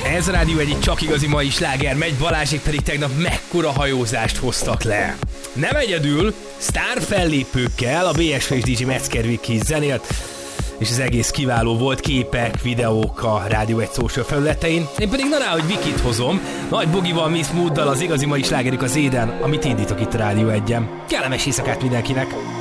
Ez a Rádió egyik csak igazi mai sláger megy, Balázsék pedig tegnap mekkora hajózást hoztak le. Nem egyedül, sztár fellépőkkel, a BSF és DJ Metzger is zenélt, és az egész kiváló volt, képek, videók a Rádió egy social felületein. Én pedig hogy Vikit hozom, Nagy Bogival, Miss Mooddal, az igazi mai slágerük az Éden, amit indítok itt a Rádió 1-en. Kellemes éjszakát mindenkinek!